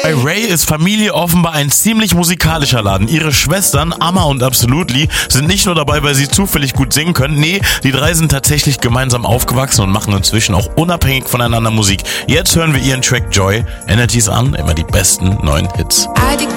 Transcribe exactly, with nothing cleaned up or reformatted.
Bei Ray ist Familie offenbar ein ziemlich musikalischer Laden. Ihre Schwestern, Amma und Absolutely, sind nicht nur dabei, weil sie zufällig gut singen können. Nee, die drei sind tatsächlich gemeinsam aufgewachsen und machen inzwischen auch unabhängig voneinander Musik. Jetzt hören wir ihren Track Joy. Energies an, immer die besten neuen Hits. I